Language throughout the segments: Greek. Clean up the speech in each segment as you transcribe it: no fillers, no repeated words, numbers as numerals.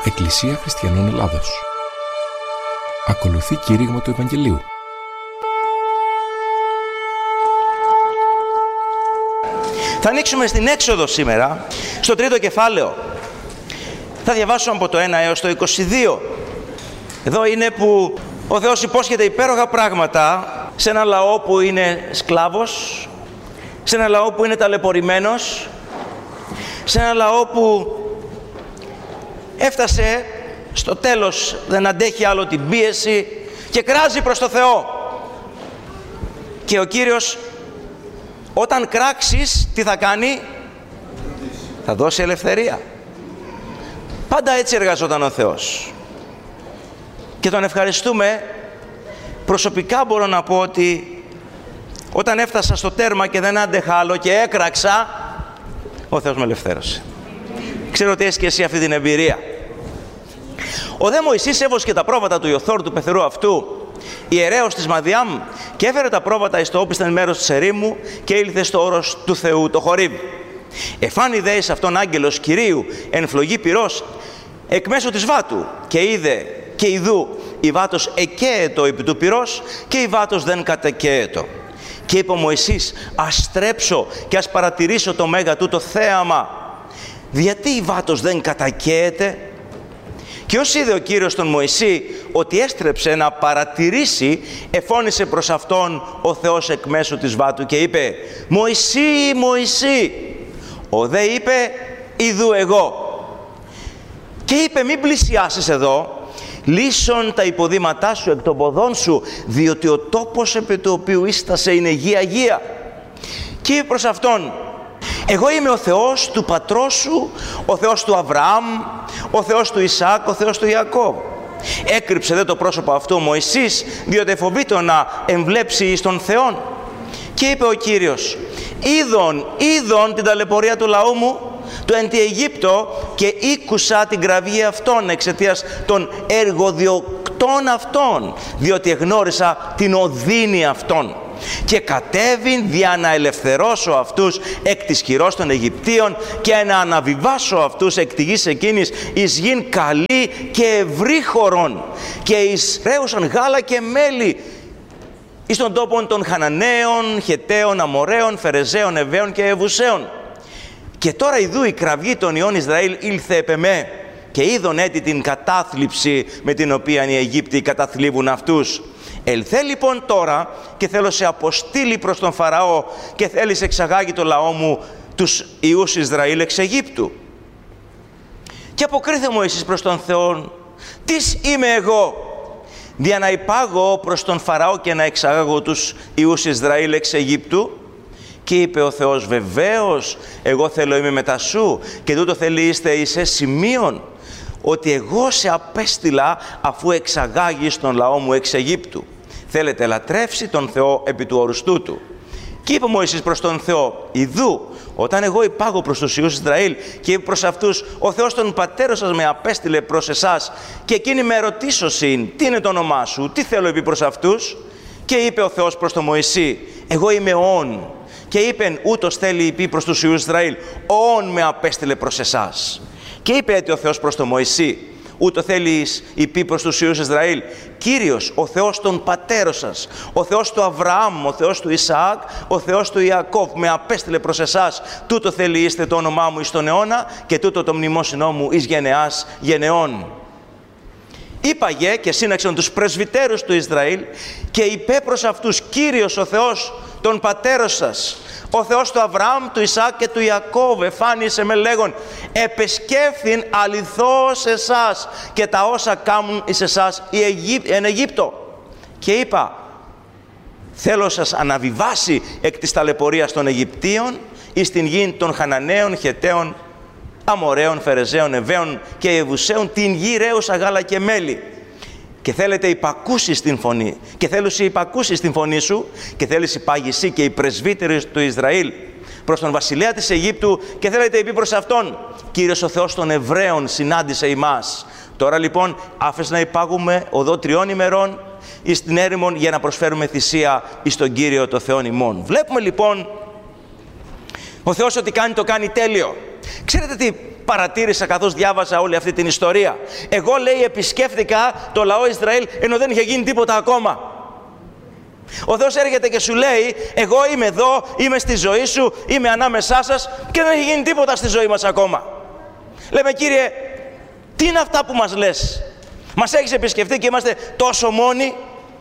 Εκκλησία Χριστιανών Ελλάδος. Ακολουθεί κήρυγμα του Ευαγγελίου. Θα ανοίξουμε στην Έξοδο σήμερα, στο τρίτο κεφάλαιο. Θα διαβάσω από το 1 έως το 22. Εδώ είναι που ο Θεός υπόσχεται υπέροχα πράγματα σε ένα λαό που είναι σκλάβος, σε ένα λαό που είναι ταλαιπωρημένος, σε ένα λαό που έφτασε στο τέλος, δεν αντέχει άλλο την πίεση και κράζει προς το Θεό. Και ο Κύριος, όταν κράξεις, τι θα κάνει? Θα δώσει ελευθερία. Πάντα έτσι εργαζόταν ο Θεός. Και τον ευχαριστούμε. Προσωπικά μπορώ να πω ότι όταν έφτασα στο τέρμα και δεν άντεχα άλλο και έκραξα, ο Θεός με ελευθέρωσε. Ξέρω ότι έχεις και εσύ αυτή την εμπειρία. Ο δε Μωυσής έβοσκε τα πρόβατα του Ιωθώρ του πεθερού αυτού, ιερέως της Μαδιάμ, και έφερε τα πρόβατα εις το όπισθεν μέρος της ερήμου και ήλθε στο όρος του Θεού το Χορήβ. Εφάνη δε εις αυτόν άγγελος Κυρίου εν φλογή πυρός εκ μέσω της βάτου, και είδε και ιδού η βάτος εκαίετο επί του πυρός και η βάτος δεν κατεκαίετο. Και είπε ο Μωυσής, ας στρέψω και ας παρατηρήσω το μέγα τούτο θέαμα, γιατί η βάτος δεν κατακαίεται? Και ως είδε ο Κύριος τον Μωυσή ότι έστρεψε να παρατηρήσει, εφώνησε προς αυτόν ο Θεός εκ μέσω της βάτου και είπε, Μωυσή, Μωυσή. Ο δε είπε, ιδού εγώ. Και είπε, μην πλησιάσεις εδώ, λύσον τα υποδήματά σου εκ των ποδών σου, διότι ο τόπος επί του οποίου ίστασε είναι γη αγία. Και είπε προς αυτόν, εγώ είμαι ο Θεός του πατρός σου, ο Θεός του Αβραάμ, ο Θεός του Ισαάκ, ο Θεός του Ιακώβ. Έκρυψε δε το πρόσωπο αυτό ο Μωυσής, διότι εφοβείτο να εμβλέψει εις τον Θεόν. Και είπε ο Κύριος, είδον την ταλαιπωρία του λαού μου, το εν τη Αιγύπτο, και ήκουσα την κραυγή αυτών εξαιτίας των εργοδιοκτών αυτών, διότι εγνώρισα την οδύνη αυτών. Και κατέβην δια να ελευθερώσω αυτούς εκ της χειρός των Αιγυπτίων και να αναβιβάσω αυτούς εκ τη γης εκείνης εις γην καλή και ευρύχωρον και εις ρέουσαν γάλα και μέλι εις των τόπων των Χαναναίων, Χεταίων, Αμοραίων, Φερεζαίων, Εβαίων και Εβουσαίων. Και τώρα ιδού η κραυγή των ιών Ισραήλ ήλθε επ' εμέ, και είδον έτη την κατάθλιψη με την οποία οι Αιγύπτιοι καταθλίβουν αυτούς. Ελθέ λοιπόν τώρα και θέλω σε αποστείλει προς τον Φαραώ και θέλεις εξαγάγει το λαό μου τους ιούς Ισραήλ εξ Αιγύπτου. Και αποκρίθε Μωυσής προς τον Θεό, τις είμαι εγώ, δια να υπάγω προς τον Φαραώ και να εξαγάγω τους ιούς Ισραήλ εξ Αιγύπτου? Και είπε ο Θεός, βεβαίως, εγώ θέλω είμαι μετά σου, και τούτο θέλει είστε εις σημείων, ότι εγώ σε απέστειλα αφού εξαγάγεις τον λαό μου εξ Αιγύπτου. Θέλετε λατρεύσει τον Θεό επί του όρους τούτου. Και είπε ο Μωυσής προς τον Θεό, ιδού, όταν εγώ υπάγω προς τους ιούς Ισραήλ και είπε προς αυτούς, ο Θεός των πατέρων σας με απέστειλε προς εσάς, και εκείνοι με ρωτήσωσιν, τι είναι το όνομά σου, τι θέλω επί προς αυτούς? Και είπε ο Θεός προς τον Μωυσή, εγώ είμαι όν. Και είπεν, ούτως θέλει υπή προς τους ιούς Ισραήλ, όν με απέστειλε προς εσάς. Και είπε έτσι ο Θεός προς τον Μωυσή, ούτω θέλεις υπή προς τους ιούς Ισραήλ, Κύριος, ο Θεός των πατέρων σας, ο Θεός του Αβραάμ, ο Θεός του Ισαάκ, ο Θεός του Ιακώβ, με απέστειλε προς εσάς, τούτο θέλει είστε το όνομά μου εις τον αιώνα και τούτο το μνημόσυνό μου εις γενεάς γενεών. Είπαγε και σύναξαν τους πρεσβυτέρους του Ισραήλ και είπε προς αυτούς, Κύριος ο Θεός των πατέρων σας, ο Θεός του Αβραάμ, του Ισαάκ και του Ιακώβ, εφάνισε με λέγον, επεσκέφθην αληθώς εσάς και τα όσα κάμουν εις εσάς εν Αιγύπτο. Και είπα, θέλω σας αναβιβάσει εκ της ταλαιπωρίας των Αιγυπτίων εις την γη των Χαναναίων, Χεταίων, Αμοραίων, Φερεζαίων, Εβαίων και Εβουσαίων, την γη ρέουσα γάλα και μέλι. Και θέλετε υπακούσεις την φωνή, και θέλεις υπακούσεις την φωνή σου, και θέλεις υπάγησή και οι πρεσβύτεροι του Ισραήλ προς τον βασιλέα της Αιγύπτου, και θέλετε υπή προς αυτόν, Κύριος ο Θεός των Εβραίων συνάντησε ημάς. Τώρα λοιπόν άφες να υπάγουμε οδό 3 ημερών εις την έρημον για να προσφέρουμε θυσία εις τον Κύριο το Θεόν ημών. Βλέπουμε λοιπόν ο Θεός ότι κάνει το κάνει τέλειο. Ξέρετε τι, παρατήρησα καθώς διάβασα όλη αυτή την ιστορία. Εγώ, λέει, επισκέφθηκα το λαό Ισραήλ ενώ δεν είχε γίνει τίποτα ακόμα. Ο Θεός έρχεται και σου λέει, εγώ είμαι εδώ, είμαι στη ζωή σου, είμαι ανάμεσά σας και δεν έχει γίνει τίποτα στη ζωή μας ακόμα. Λέμε, Κύριε, τι είναι αυτά που μας λες? Μας έχεις επισκεφτεί και είμαστε τόσο μόνοι?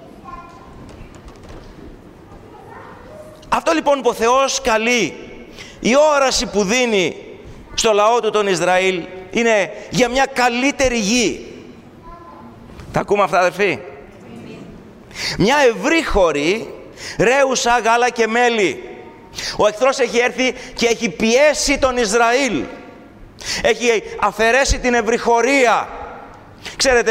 Αυτό λοιπόν που ο Θεός καλεί, η όραση που δίνει στο λαό του τον Ισραήλ, είναι για μια καλύτερη γη. Τα ακούμε αυτά, αδερφοί? Μια ευρύχωρη, ρέουσα γάλα και μέλι. Ο εχθρός έχει έρθει και έχει πιέσει τον Ισραήλ. Έχει αφαιρέσει την ευρυχωρία. Ξέρετε,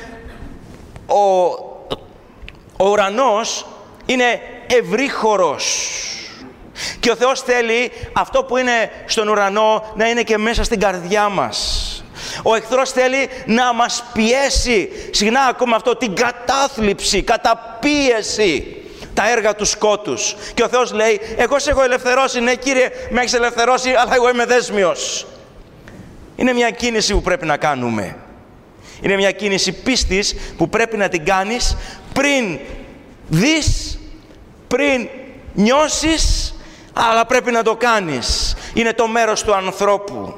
ο ουρανός είναι ευρύχωρος. Και ο Θεός θέλει αυτό που είναι στον ουρανό να είναι και μέσα στην καρδιά μας. Ο εχθρός θέλει να μας πιέσει, συχνά ακούμε αυτό, την κατάθλιψη, καταπίεση, τα έργα του σκότους. Και ο Θεός λέει, εγώ σε έχω ελευθερώσει. Ναι, Κύριε, με έχεις ελευθερώσει, αλλά εγώ είμαι δέσμιος. Είναι μια κίνηση που πρέπει να κάνουμε. Είναι μια κίνηση πίστης που πρέπει να την κάνεις πριν δεις, πριν νιώσεις, αλλά πρέπει να το κάνεις. Είναι το μέρος του ανθρώπου.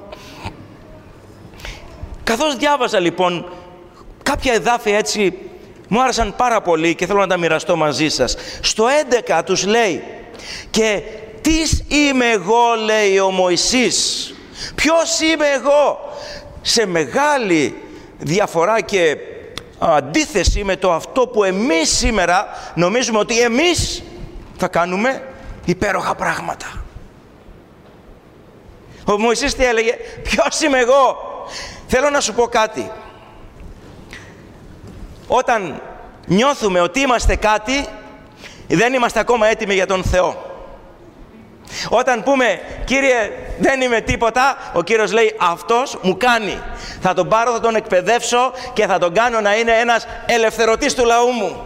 Καθώς διάβαζα λοιπόν κάποια εδάφια, έτσι μου άρεσαν πάρα πολύ και θέλω να τα μοιραστώ μαζί σας. Στο 11 τους λέει, και τις είμαι εγώ, λέει ο Μωυσής. Ποιος είμαι εγώ? Σε μεγάλη διαφορά και αντίθεση με το αυτό που εμείς σήμερα νομίζουμε ότι εμείς θα κάνουμε υπέροχα πράγματα. Ο Μωυσής τι έλεγε? Ποιος είμαι εγώ? Θέλω να σου πω κάτι. Όταν νιώθουμε ότι είμαστε κάτι, δεν είμαστε ακόμα έτοιμοι για τον Θεό. Όταν πούμε, Κύριε, δεν είμαι τίποτα, ο Κύριος λέει, αυτός μου κάνει. Θα τον πάρω, θα τον εκπαιδεύσω και θα τον κάνω να είναι ένας ελευθερωτής του λαού μου.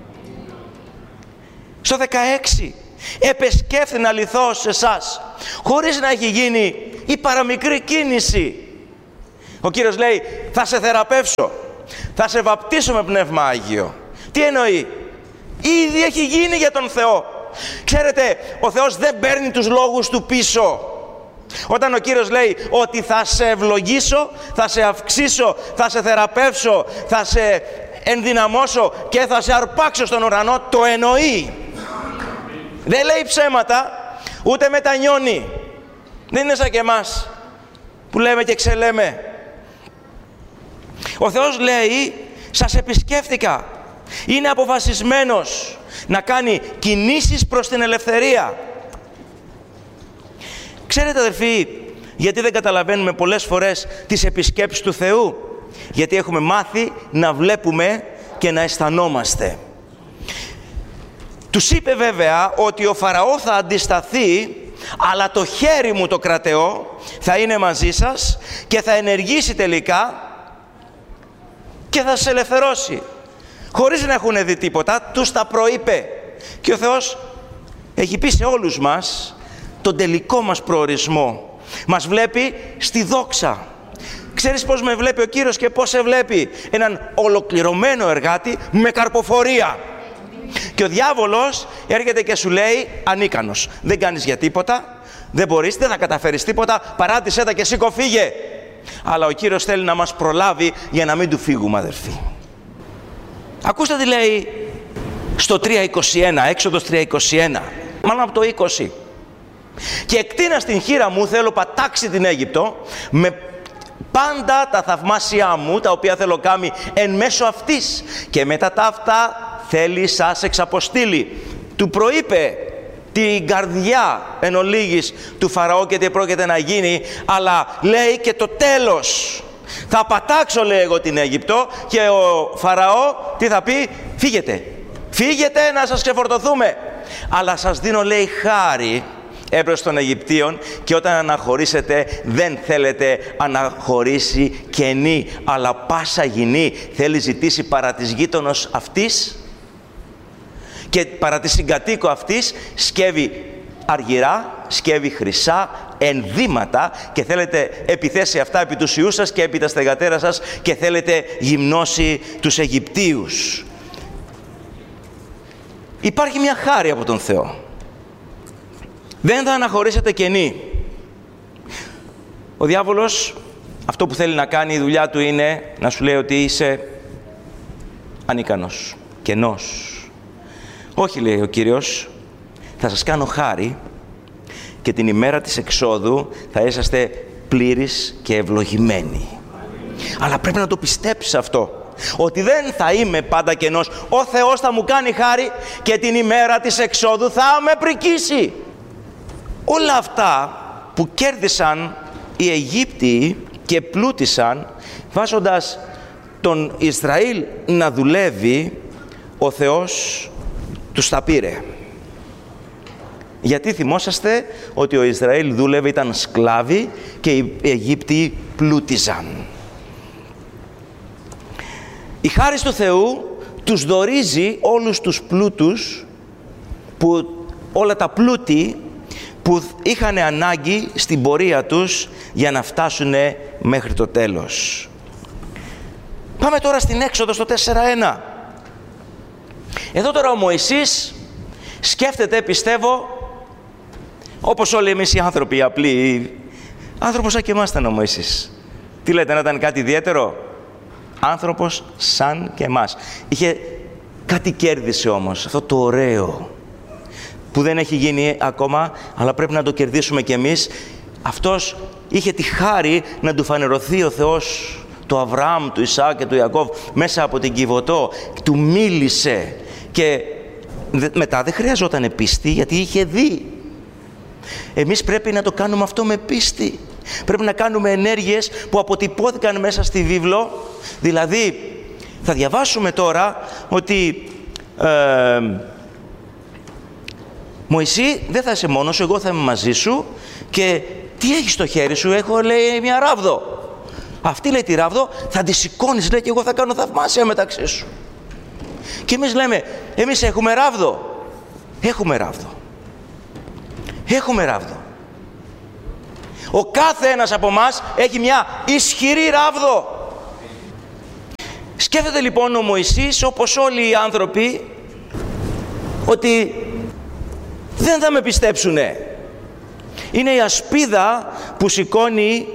Στο 16, επεσκέφθη να λυθώ σε εσάς, χωρίς να έχει γίνει η παραμικρή κίνηση. Ο Κύριος λέει, θα σε θεραπεύσω, θα σε βαπτίσω με Πνεύμα Άγιο. Τι εννοεί? Ήδη έχει γίνει για τον Θεό. Ξέρετε, ο Θεός δεν παίρνει τους λόγους του πίσω. Όταν ο Κύριος λέει ότι θα σε ευλογήσω, θα σε αυξήσω, θα σε θεραπεύσω, θα σε ενδυναμώσω και θα σε αρπάξω στον ουρανό, το εννοεί. Δεν λέει ψέματα, ούτε μετανιώνει. Δεν είναι σαν και εμάς που λέμε και ξελέμε. Ο Θεός λέει, σας επισκέφτηκα. Είναι αποφασισμένος να κάνει κινήσεις προς την ελευθερία. Ξέρετε, αδερφοί, γιατί δεν καταλαβαίνουμε πολλές φορές τις επισκέψεις του Θεού? Γιατί έχουμε μάθει να βλέπουμε και να αισθανόμαστε. Τους είπε βέβαια ότι ο Φαραώ θα αντισταθεί, αλλά το χέρι μου το κρατεό θα είναι μαζί σας και θα ενεργήσει τελικά και θα σε ελευθερώσει. Χωρίς να έχουν δει τίποτα, τους τα προείπε. Και ο Θεός έχει πει σε όλους μας τον τελικό μας προορισμό. Μας βλέπει στη δόξα. Ξέρεις πώς με βλέπει ο Κύριος και πώς σε βλέπει? Έναν ολοκληρωμένο εργάτη με καρποφορία. Και ο διάβολος έρχεται και σου λέει, ανίκανος, δεν κάνεις για τίποτα, δεν μπορείς, δεν θα καταφέρεις τίποτα, παράτησέ τα και σήκω φύγε. Αλλά ο Κύριος θέλει να μας προλάβει για να μην του φύγουμε, αδερφοί. Ακούστε τι λέει στο 3.21, Έξοδος 3.21, μάλλον από το 20. Και εκτείνα στην χείρα μου, θέλω πατάξει την Αίγυπτο, με πάντα τα θαυμάσια μου, τα οποία θέλω κάμει εν μέσω αυτής. Και μετά τα αυτά θέλει σας εξαποστήλει. Του προείπε την καρδιά εν ολίγης του Φαραώ και τι πρόκειται να γίνει, αλλά λέει και το τέλος. Θα πατάξω, λέει, εγώ την Αίγυπτο και ο Φαραώ τι θα πει? Φύγετε, φύγετε να σας ξεφορτωθούμε. Αλλά σας δίνω, λέει, χάρη έπρος των Αιγυπτίων, και όταν αναχωρήσετε δεν θέλετε αναχωρήσει κενή, αλλά πάσα γηνή. Θέλει ζητήσει παρά της γείτονος αυτής και παρά τη συγκατοίκο αυτής σκεύει αργυρά σκεύη χρυσά, ενδύματα και θέλετε επιθέσει αυτά επί τους ιούς σας και επί τα στεγατέρα σας και θέλετε γυμνώσει τους Αιγυπτίους. Υπάρχει μια χάρη από τον Θεό. Δεν θα αναχωρήσετε κενή. Ο διάβολος αυτό που θέλει να κάνει, η δουλειά του είναι να σου λέει ότι είσαι ανίκανος, κενός. Όχι, λέει ο Κύριος, θα σας κάνω χάρη και την ημέρα της εξόδου θα είσαστε πλήρεις και ευλογημένοι. Αλλά πρέπει να το πιστέψεις αυτό, ότι δεν θα είμαι πάντα κενός. Ο Θεός θα μου κάνει χάρη και την ημέρα της εξόδου θα με πρικήσει. Όλα αυτά που κέρδισαν οι Αιγύπτιοι και πλούτησαν βάζοντας τον Ισραήλ να δουλεύει, ο Θεός τους τα πήρε. Γιατί θυμόσαστε ότι ο Ισραήλ δούλευε, ήταν σκλάβοι και οι Αιγύπτιοι πλούτιζαν. Η χάρις του Θεού τους δωρίζει όλους τους πλούτους, όλα τα πλούτη που είχαν ανάγκη στην πορεία τους για να φτάσουν μέχρι το τέλος. Πάμε τώρα στην Έξοδο στο 4.1. Εδώ τώρα ο Μωυσής σκέφτεται, πιστεύω, όπως όλοι εμείς οι άνθρωποι, οι απλοί, άνθρωπος σαν και εμάς ήταν ο Μωυσής. Τι λέτε, να ήταν κάτι ιδιαίτερο? Άνθρωπος σαν και εμάς. Κάτι κέρδισε όμως, αυτό το ωραίο, που δεν έχει γίνει ακόμα, αλλά πρέπει να το κερδίσουμε κι εμείς. Αυτός είχε τη χάρη να του φανερωθεί ο Θεός, του Αβραάμ, του Ισαάκ και του Ιακώβ, μέσα από την Κιβωτό, του μίλησε και μετά δεν χρειαζόταν πίστη, γιατί είχε δει. Εμείς πρέπει να το κάνουμε αυτό με πίστη. Πρέπει να κάνουμε ενέργειες που αποτυπώθηκαν μέσα στη βίβλο. Δηλαδή, θα διαβάσουμε τώρα ότι Μωυσή, δεν θα είσαι μόνος σου, εγώ θα είμαι μαζί σου και τι έχεις στο χέρι σου? Έχω, λέει, μια ράβδο. Αυτή, λέει, τη ράβδο θα τη σηκώνεις, λέει, και εγώ θα κάνω θαυμάσια μεταξύ σου. Και εμείς λέμε, εμείς έχουμε ράβδο. Έχουμε ράβδο. Έχουμε ράβδο. Ο κάθε ένας από εμάς έχει μια ισχυρή ράβδο. Σκέφτεται λοιπόν ο Μωυσής, όπως όλοι οι άνθρωποι, ότι δεν θα με πιστέψουνε. Είναι η ασπίδα που σηκώνει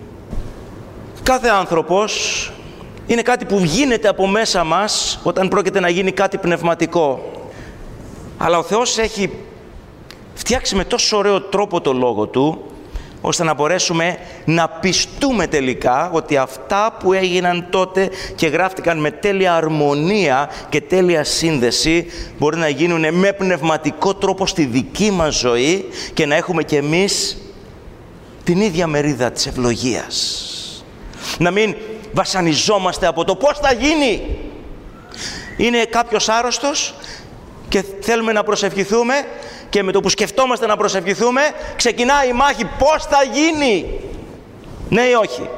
κάθε άνθρωπος. Είναι κάτι που γίνεται από μέσα μας όταν πρόκειται να γίνει κάτι πνευματικό. Αλλά ο Θεός έχει φτιάξει με τόσο ωραίο τρόπο το Λόγο Του, ώστε να μπορέσουμε να πιστούμε τελικά ότι αυτά που έγιναν τότε και γράφτηκαν με τέλεια αρμονία και τέλεια σύνδεση μπορεί να γίνουν με πνευματικό τρόπο στη δική μας ζωή και να έχουμε κι εμείς την ίδια μερίδα της ευλογίας. Να μην βασανιζόμαστε από το πώς θα γίνει. Είναι κάποιος άρρωστος και θέλουμε να προσευχηθούμε και με το που σκεφτόμαστε να προσευχηθούμε ξεκινάει η μάχη. Πώς θα γίνει? Ναι ή όχι?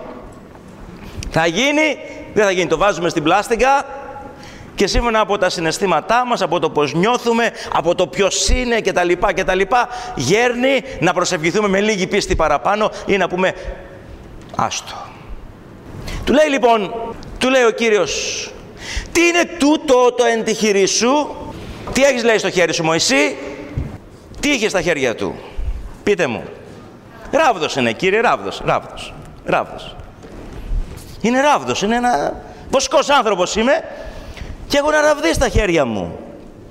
Θα γίνει, δεν θα γίνει? Το βάζουμε στην πλάστιγκα και σύμφωνα από τα συναισθήματά μας, από το πώς νιώθουμε, από το ποιος είναι κτλ. Γέρνει να προσευχηθούμε με λίγη πίστη παραπάνω ή να πούμε άστο. Του λέει λοιπόν, του λέει ο Κύριος, τι είναι τούτο το εν τη χειρή σου? Τι έχεις, λέει, στο χέρι σου, Μωυσή? Τι είχε στα χέρια του? Πείτε μου. Ράβδος είναι, Κύριε, ράβδος. Είναι ράβδος, είναι ένα βοσκός άνθρωπος είμαι και έχω ένα ραβδί στα χέρια μου.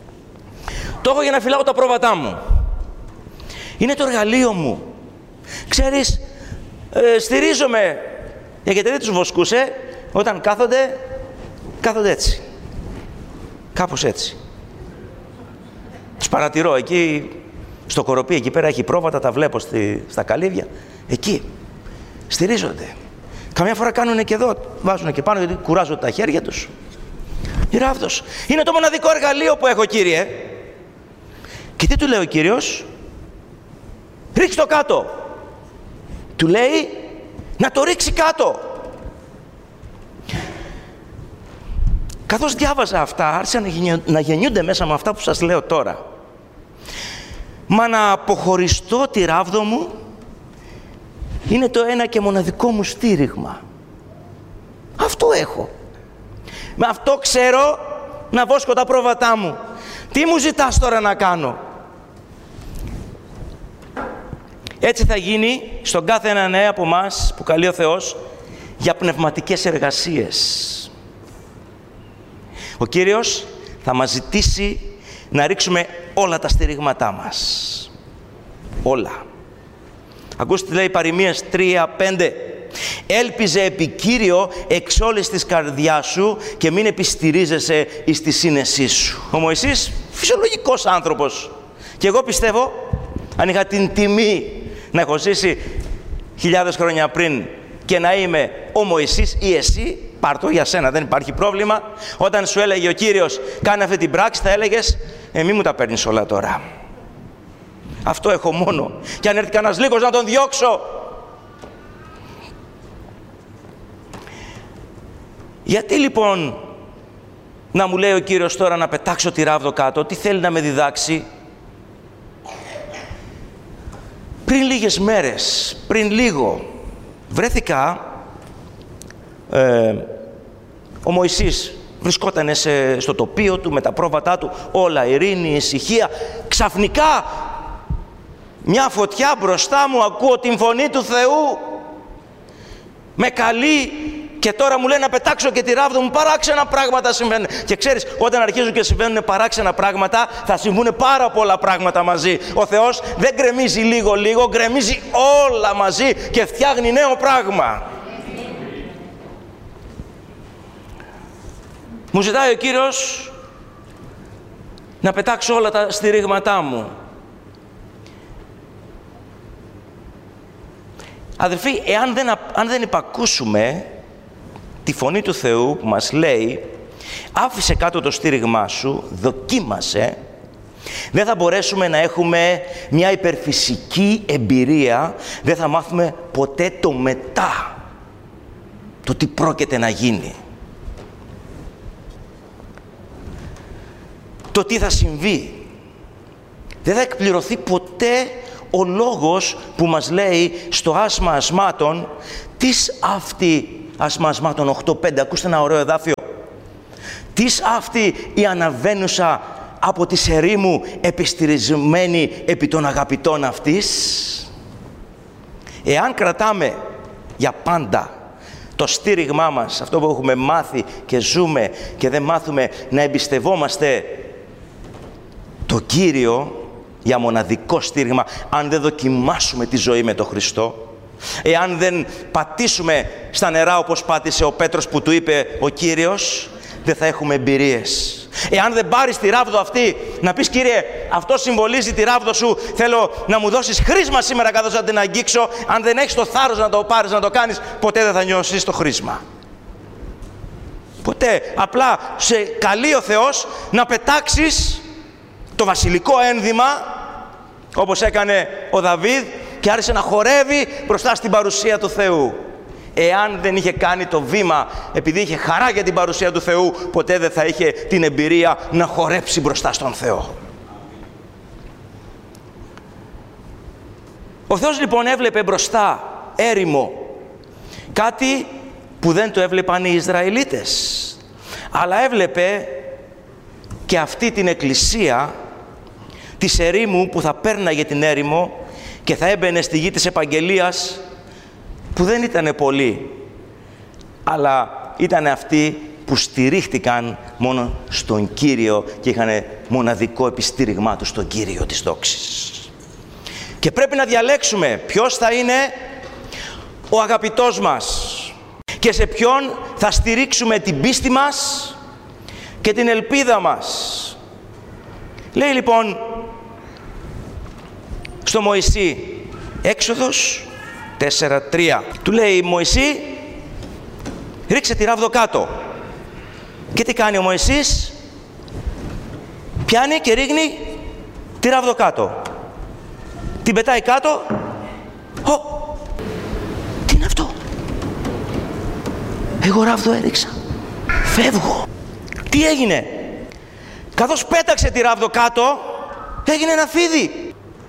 Το έχω για να φυλάω τα πρόβατά μου. Είναι το εργαλείο μου. Ξέρεις, στηρίζομαι, γιατί δεν τους βοσκούσε, όταν κάθονται έτσι. Κάπως έτσι. Τους παρατηρώ εκεί στο κοροπή, εκεί πέρα έχει πρόβατα, τα βλέπω στα καλύβια. Εκεί στηρίζονται. Καμιά φορά κάνουν και εδώ, βάζουν και πάνω γιατί κουράζονται τα χέρια τους. Η ράβδος. Είναι το μοναδικό εργαλείο που έχω, Κύριε. Και τι του λέει ο Κύριος? Ρίξ' το κάτω. Του λέει να το ρίξει κάτω. Καθώς διάβαζα αυτά, άρχισαν να γεννιούνται μέσα με αυτά που σας λέω τώρα. Μα να αποχωριστώ τη ράβδο μου είναι το ένα και μοναδικό μου στήριγμα. Αυτό έχω. Με αυτό ξέρω να βόσκω τα πρόβατά μου. Τι μου ζητάς τώρα να κάνω? Έτσι θα γίνει στον κάθε έναν από εμάς που καλεί ο Θεός για πνευματικές εργασίες. Ο Κύριος θα μας ζητήσει να ρίξουμε όλα τα στηρίγματά μας. Όλα. Ακούστε τι λέει Παροιμίας 3:5. Έλπιζε επί Κύριο εξ όλης της καρδιάς σου και μην επιστηρίζεσαι εις τη σύνεσή σου. Ο Μωυσής, φυσιολογικός άνθρωπος. Και εγώ πιστεύω, αν είχα την τιμή να έχω ζήσει χιλιάδες χρόνια πριν και να είμαι ο Μωυσής ή εσύ, πάρ' το για σένα, δεν υπάρχει πρόβλημα. Όταν σου έλεγε ο Κύριος κάνε αυτή την πράξη, θα έλεγες μη μου τα παίρνεις όλα τώρα. Αυτό έχω μόνο. Και αν έρθει κανένας λίγος να τον διώξω. Γιατί λοιπόν να μου λέει ο Κύριος τώρα να πετάξω τη ράβδο κάτω? Τι θέλει να με διδάξει? Πριν λίγες μέρες, πριν λίγο, βρέθηκα, ο Μωυσής βρισκόταν στο τοπίο του με τα πρόβατά του, όλα ειρήνη, ησυχία. Ξαφνικά μια φωτιά μπροστά μου, ακούω την φωνή του Θεού, με καλεί και τώρα μου λέει να πετάξω και τη ράβδο μου. Παράξενα πράγματα συμβαίνουν. Και ξέρεις, όταν αρχίζουν και συμβαίνουν παράξενα πράγματα, θα συμβούν πάρα πολλά πράγματα μαζί. Ο Θεός δεν γκρεμίζει λίγο-λίγο, γκρεμίζει όλα μαζί και φτιάχνει νέο πράγμα. Μου ζητάει ο Κύριος να πετάξω όλα τα στηρίγματά μου. Αδελφοί, αν δεν υπακούσουμε τη φωνή του Θεού που μας λέει άφησε κάτω το στήριγμά σου, δοκίμασε, δεν θα μπορέσουμε να έχουμε μια υπερφυσική εμπειρία, δεν θα μάθουμε ποτέ το μετά, το τι πρόκειται να γίνει, το τι θα συμβεί. Δεν θα εκπληρωθεί ποτέ ο λόγος που μας λέει στο άσμα ασμάτων, τις αυτή άσμα ασμάτων 8:5, ακούστε ένα ωραίο εδάφιο, τις αυτή η αναβαίνουσα από τη ερήμου επιστηρισμένη επί των αγαπητών αυτής. Εάν κρατάμε για πάντα το στήριγμά μας, αυτό που έχουμε μάθει και ζούμε και δεν μάθουμε να εμπιστευόμαστε το Κύριο για μοναδικό στήριγμα, αν δεν δοκιμάσουμε τη ζωή με τον Χριστό, εάν δεν πατήσουμε στα νερά όπως πάτησε ο Πέτρος που του είπε ο Κύριος, δεν θα έχουμε εμπειρίες. Εάν δεν πάρεις τη ράβδο αυτή, να πεις Κύριε, αυτό συμβολίζει τη ράβδο σου, θέλω να μου δώσεις χρήσμα σήμερα καθώς να την αγγίξω, αν δεν έχεις το θάρρος να το πάρεις, να το κάνεις, ποτέ δεν θα νιώσεις το χρήσμα. Ποτέ. Απλά σε καλεί ο Θεός να πετάξεις το βασιλικό ένδυμα, όπως έκανε ο Δαβίδ και άρχισε να χορεύει μπροστά στην παρουσία του Θεού. Εάν δεν είχε κάνει το βήμα, επειδή είχε χαρά για την παρουσία του Θεού, ποτέ δεν θα είχε την εμπειρία να χορέψει μπροστά στον Θεό. Ο Θεός λοιπόν έβλεπε μπροστά έρημο, κάτι που δεν το έβλεπαν οι Ισραηλίτες, αλλά έβλεπε και αυτή την εκκλησία της ερήμου που θα πέρναγε την έρημο και θα έμπαινε στη γη της επαγγελίας, που δεν ήτανε πολλοί, αλλά ήταν αυτοί που στηρίχτηκαν μόνο στον Κύριο και είχαν μοναδικό επιστήριγμά του στον Κύριο της δόξης. Και πρέπει να διαλέξουμε ποιος θα είναι ο αγαπητός μας και σε ποιον θα στηρίξουμε την πίστη μας και την ελπίδα μας. Λέει λοιπόν στο Μωυσή, Έξοδος 4:3, του λέει Μωυσή, ρίξε τη ράβδο κάτω. Και τι κάνει ο Μωυσής? Πιάνει και ρίχνει τη ράβδο κάτω. Την πετάει κάτω. Τι είναι αυτό? Εγώ ράβδο έριξα. Φεύγω. Τι έγινε? Καθώς πέταξε τη ράβδο κάτω, έγινε ένα φίδι.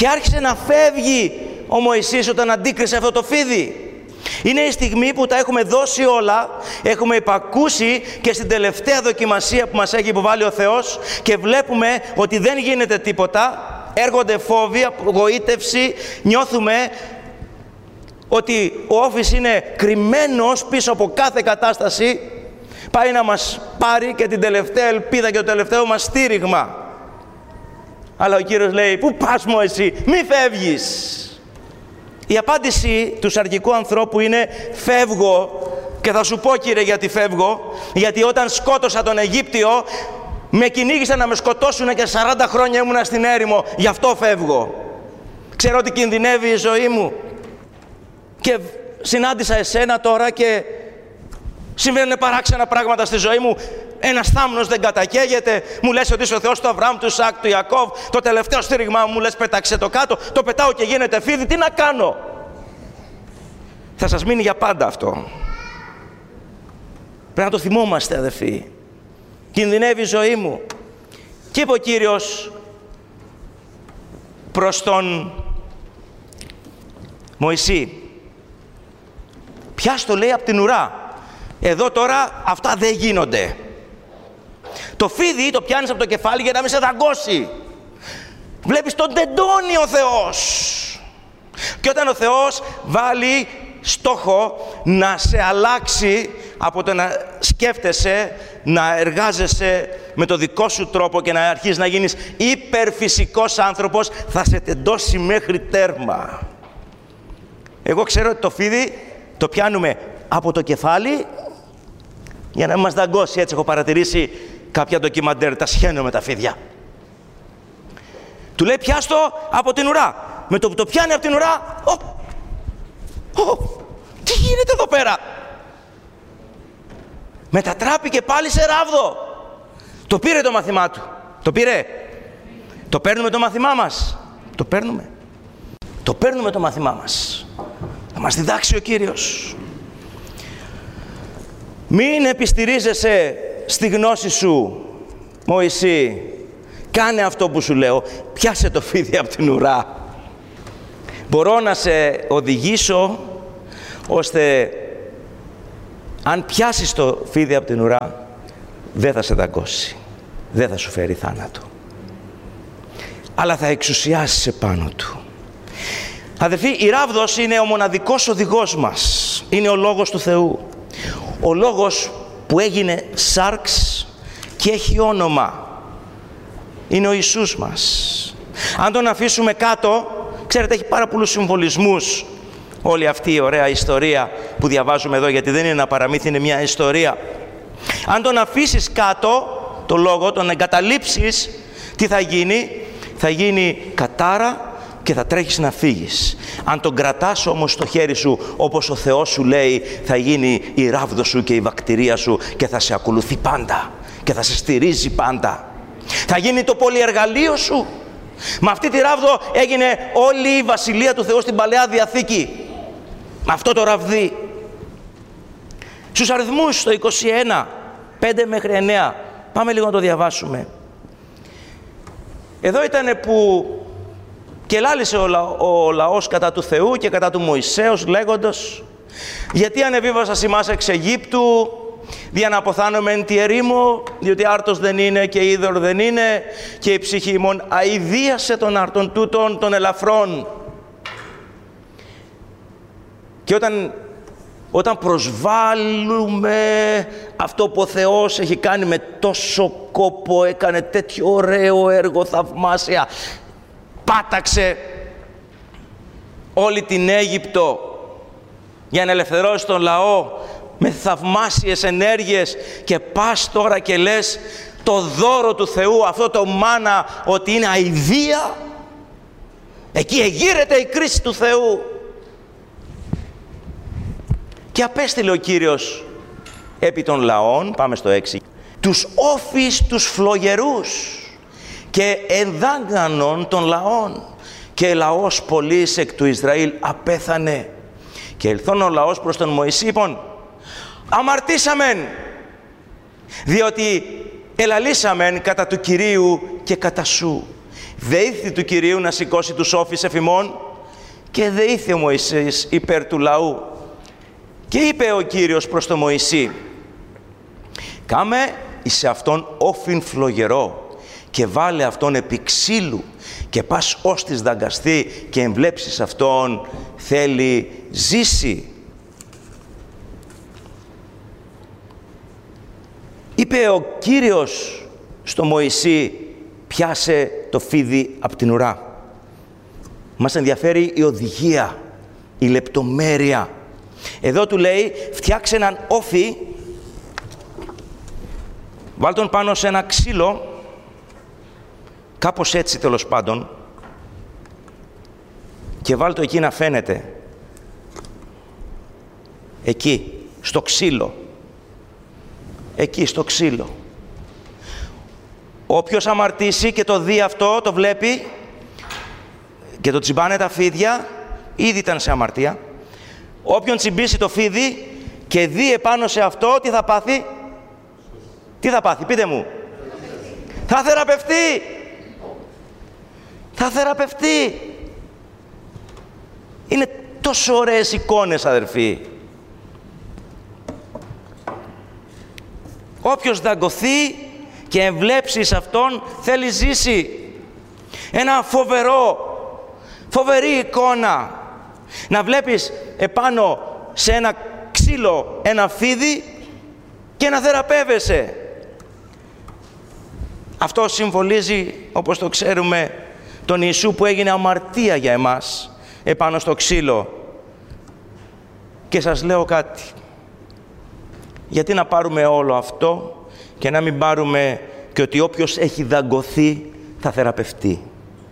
Και άρχισε να φεύγει ο Μωυσής όταν αντίκρισε αυτό το φίδι. Είναι η στιγμή που τα έχουμε δώσει όλα, έχουμε υπακούσει και στην τελευταία δοκιμασία που μας έχει υποβάλει ο Θεός και βλέπουμε ότι δεν γίνεται τίποτα, έρχονται φόβοι, απογοήτευση, νιώθουμε ότι ο όφης είναι κρυμμένος πίσω από κάθε κατάσταση, πάει να μας πάρει και την τελευταία ελπίδα και το τελευταίο μας στήριγμα. Αλλά ο Κύριος λέει, πού πας Μωυσή, μη φεύγεις. Η απάντηση του σαρκικού ανθρώπου είναι φεύγω, και θα σου πω Κύριε γιατί φεύγω, γιατί όταν σκότωσα τον Αιγύπτιο με κυνήγησαν να με σκοτώσουν και 40 χρόνια ήμουνα στην έρημο, γι' αυτό φεύγω. Ξέρω ότι κινδυνεύει η ζωή μου και συνάντησα εσένα τώρα και συμβαίνουν παράξενα πράγματα στη ζωή μου. Ένας θάμνος δεν κατακαίγεται, μου λες ότι είσαι ο Θεός του Αβραάμ, του Ισαάκ, του Ιακώβ, το τελευταίο στήριγμα μου λες πέταξε το κάτω, το πετάω και γίνεται φίδι, τι να κάνω. Θα σας μείνει για πάντα αυτό. Πρέπει να το θυμόμαστε αδελφοί. Κινδυνεύει η ζωή μου. Και είπε ο Κύριος προς τον Μωυσή, πιάσ' το λέει από την ουρά. Εδώ τώρα αυτά δεν γίνονται. Το φίδι το πιάνεις από το κεφάλι για να μην σε δαγκώσει. Βλέπεις, τον τεντώνει ο Θεός. Και όταν ο Θεός βάλει στόχο να σε αλλάξει από το να σκέφτεσαι, να εργάζεσαι με το δικό σου τρόπο και να αρχίσεις να γίνεις υπερφυσικός άνθρωπος, θα σε τεντώσει μέχρι τέρμα. Εγώ ξέρω ότι το φίδι το πιάνουμε από το κεφάλι για να μην μας δαγκώσει. Έτσι έχω παρατηρήσει κάποια ντοκιμαντέρ, τα σχαίνω με τα φίδια. Του λέει πιάστο από την ουρά. Με το που το πιάνει από την ουρά, τι γίνεται εδώ πέρα. Μετατράπηκε πάλι σε ράβδο. Το πήρε το μαθημά του. Το πήρε. Το παίρνουμε το μαθημά μας. Το παίρνουμε. Το παίρνουμε το μαθημά μας. Θα μας διδάξει ο Κύριος. Μην επιστηρίζεσαι στη γνώση σου, Μωυσή. Κάνε αυτό που σου λέω. Πιάσε το φίδι από την ουρά. Μπορώ να σε οδηγήσω ώστε αν πιάσεις το φίδι από την ουρά δεν θα σε δαγκώσει. Δεν θα σου φέρει θάνατο. Αλλά θα εξουσιάσεις επάνω του. Αδελφοί, η ράβδος είναι ο μοναδικός οδηγός μας. Είναι ο Λόγος του Θεού. Ο Λόγος που έγινε σάρξ και έχει όνομα. Είναι ο Ιησούς μας. Αν τον αφήσουμε κάτω, ξέρετε, έχει πάρα πολλούς συμβολισμούς όλη αυτή η ωραία ιστορία που διαβάζουμε εδώ, γιατί δεν είναι ένα παραμύθι, είναι μια ιστορία. Αν τον αφήσεις κάτω, το Λόγο, τον εγκαταλείψεις, τι θα γίνει? Θα γίνει κατάρα και θα τρέχεις να φύγεις. Αν τον κρατάς όμως στο χέρι σου, όπως ο Θεός σου λέει, θα γίνει η ράβδο σου και η βακτηρία σου και θα σε ακολουθεί πάντα και θα σε στηρίζει πάντα. Θα γίνει το πολυεργαλείο σου. Με αυτή τη ράβδο έγινε όλη η βασιλεία του Θεού στην Παλαιά Διαθήκη. Με αυτό το ραβδί. Στους αριθμούς, στο 21, 5 μέχρι 9, πάμε λίγο να το διαβάσουμε. Εδώ ήταν που και λάλησε ο λαός κατά του Θεού και κατά του Μωυσέως λέγοντας, γιατί ανεβίβασας ημάς εξ Αιγύπτου, δια να αποθάνομεν τη ερήμο, διότι άρτος δεν είναι και είδωρ δεν είναι, και η ψυχή ημών αηδίασε των άρτων τούτων των ελαφρών. Και όταν προσβάλλουμε αυτό που ο Θεός έχει κάνει με τόσο κόπο, έκανε τέτοιο ωραίο έργο, θαυμάσια, πάταξε όλη την Αίγυπτο για να ελευθερώσει τον λαό με θαυμάσιες ενέργειες, και πας τώρα και λες το δώρο του Θεού, αυτό το μάνα, ότι είναι αηδία. Εκεί εγείρεται η κρίση του Θεού. Και απέστειλε ο Κύριος επί των λαών, πάμε στο 6, τους όφης τους φλογερούς και ενδάγκανον των λαών, και λαός πολλής εκ του Ισραήλ απέθανε. Και ελθόν ο λαός προς τον Μωυσή, είπων, αμαρτήσαμεν, διότι ελαλήσαμεν κατά του Κυρίου και κατά σου. Δεήθη του Κυρίου να σηκώσει τους όφης εφημών και δεήθη ο Μωυσής υπέρ του λαού. Και είπε ο Κύριος προς τον Μωυσή, κάμε εις αυτόν όφιν φλογερό και βάλε αυτόν επί ξύλου και πας ως της δαγκαστεί και εμβλέψεις αυτόν θέλει ζήσει. Είπε ο Κύριος στο Μωυσή, πιάσε το φίδι από την ουρά. Μας ενδιαφέρει η οδηγία, η λεπτομέρεια. Εδώ του λέει, φτιάξε έναν όφι, βάλ τον πάνω σε ένα ξύλο, κάπως έτσι τέλος πάντων, και βάλ το εκεί να φαίνεται. Εκεί, στο ξύλο. Εκεί, στο ξύλο. Όποιος αμαρτήσει και το δει αυτό, το βλέπει και το τσιμπάνε τα φίδια, ήδη ήταν σε αμαρτία. Όποιον τσιμπήσει το φίδι και δει επάνω σε αυτό, τι θα πάθει? Τι θα πάθει, πείτε μου? Θα θεραπευτεί. Θα θεραπευτεί. Είναι τόσο ωραίες εικόνες, αδερφοί. Όποιος δαγκωθεί και εμβλέψεις αυτόν θέλει ζήσει. Ένα φοβερή εικόνα. Να βλέπεις επάνω σε ένα ξύλο ένα φίδι και να θεραπεύεσαι. Αυτό συμβολίζει, όπως το ξέρουμε, τον Ιησού που έγινε αμαρτία για εμάς επάνω στο ξύλο. Και σας λέω κάτι. Γιατί να πάρουμε όλο αυτό και να μην πάρουμε και ότι όποιος έχει δαγκωθεί θα θεραπευτεί?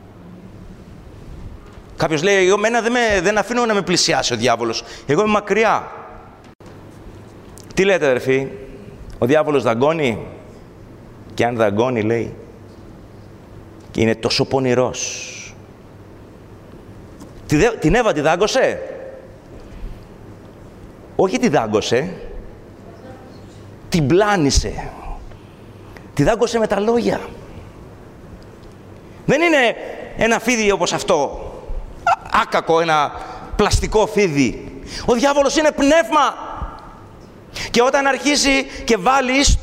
Κάποιος λέει, εγώ δεν αφήνω να με πλησιάσει ο διάβολος. Εγώ είμαι μακριά. Τι λέτε, αδερφοί? Ο διάβολος δαγκώνει? Και αν δαγκώνει, λέει, και είναι τόσο πονηρός. Την Εύα τη δάγκωσε? Όχι τη δάγκωσε. Την πλάνησε. Τη δάγκωσε με τα λόγια. Δεν είναι ένα φίδι όπως αυτό. Άκακο, ένα πλαστικό φίδι. Ο διάβολος είναι πνεύμα. Και όταν αρχίσει και βάλει